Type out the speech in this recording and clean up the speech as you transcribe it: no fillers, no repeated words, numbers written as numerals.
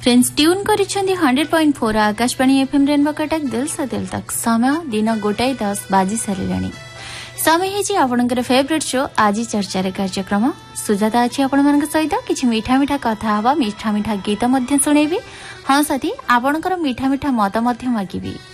Friends tune करिसेंती 100.4 Akashvani FM rainbow Cuttack दिल से दिल तक समय दिन 1:10 बाजी सारे समय है आपणकर फेवरेट शो आज चर्चा कार्यक्रम सुजाता अच्छी आपण सहित किसी मीठा मीठा कथा हवा मीठा मीठा गीत शुणेबी हाँ साथी आपणकर मीठा मीठा मत मागिबी।